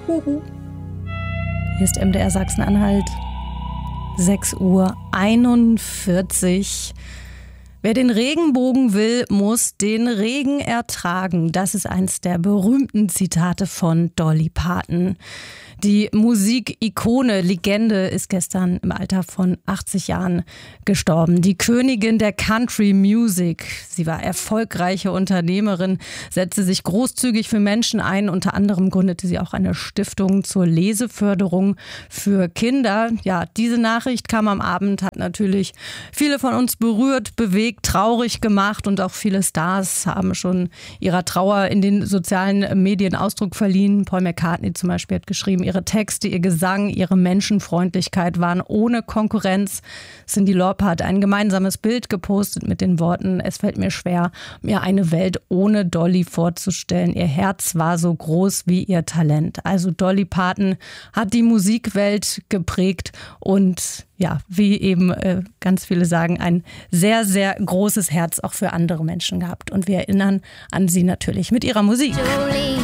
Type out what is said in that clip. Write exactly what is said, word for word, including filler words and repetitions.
Huhu. Hier ist M D R Sachsen-Anhalt. sechs Uhr einundvierzig. Wer den Regenbogen will, muss den Regen ertragen. Das ist eins der berühmten Zitate von Dolly Parton. Die Musikikone, Legende ist gestern im Alter von achtzig Jahren gestorben. Die Königin der Country Music. Sie war erfolgreiche Unternehmerin, setzte sich großzügig für Menschen ein. Unter anderem gründete sie auch eine Stiftung zur Leseförderung für Kinder. Ja, diese Nachricht kam am Abend, hat natürlich viele von uns berührt, bewegt, traurig gemacht. Und auch viele Stars haben schon ihrer Trauer in den sozialen Medien Ausdruck verliehen. Paul McCartney zum Beispiel hat geschrieben, ihre Texte, ihr Gesang, ihre Menschenfreundlichkeit waren ohne Konkurrenz. Cyndi Lauper hat ein gemeinsames Bild gepostet mit den Worten: Es fällt mir schwer, mir eine Welt ohne Dolly vorzustellen. Ihr Herz war so groß wie ihr Talent. Also Dolly Parton hat die Musikwelt geprägt und ja, wie eben äh, ganz viele sagen, ein sehr, sehr großes Herz auch für andere Menschen gehabt. Und wir erinnern an sie natürlich mit ihrer Musik.